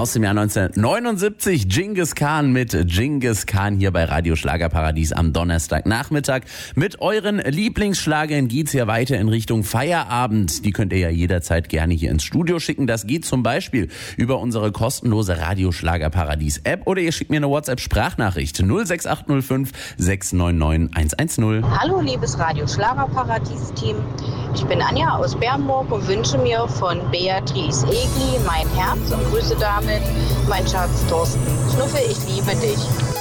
aus dem Jahr 1979. Genghis Khan mit Genghis Khan hier bei Radio Schlagerparadies am Donnerstagnachmittag. Mit euren Lieblingsschlagern geht's ja weiter in Richtung Feierabend. Die könnt ihr ja jederzeit gerne hier ins Studio schicken. Das geht zum Beispiel über unsere kostenlose Radio Schlagerparadies App oder ihr schickt mir eine WhatsApp-Sprachnachricht 06805 699 110. Hallo liebes Radio Schlagerparadies Team. Ich bin Anja aus Bernburg und wünsche mir von Beatrice Egli mein Herz und grüße damit meinen Schatz Thorsten. Schnuffe, ich liebe dich.